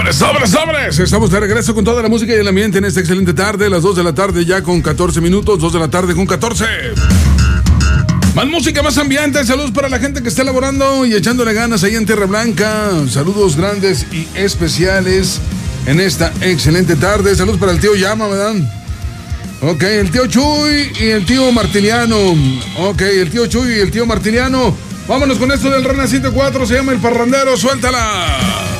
Sobres. Estamos de regreso con toda la música y el ambiente en esta excelente tarde. Las 2 de la tarde ya con 14 minutos. 2 de la tarde con 14. Más música, más ambiente. Saludos para la gente que está elaborando y echándole ganas ahí en Tierra Blanca. Saludos grandes y especiales en esta excelente tarde. Saludos para el tío Llama, ¿verdad? Ok, el tío Chuy y el tío Martiliano. Ok, el tío Chuy y el tío Martiliano. Vámonos con esto del Rana 104. Se llama El Parrandero. Suéltala.